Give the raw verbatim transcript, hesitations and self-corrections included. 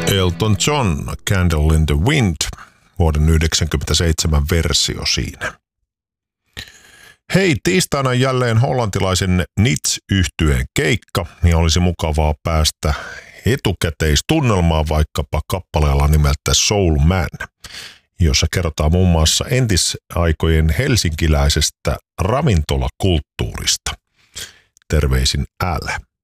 Elton John, Candle in the Wind, vuoden yhdeksänkymmentäseitsemän versio siinä. Hei, tiistaina jälleen hollantilaisen Nits-yhtyeen keikka, niin olisi mukavaa päästä etukäteistunnelmaan vaikkapa kappaleella nimeltä Soul Man, jossa kerrotaan muun muassa entisaikojen helsinkiläisestä ravintolakulttuurista. Terveisin L.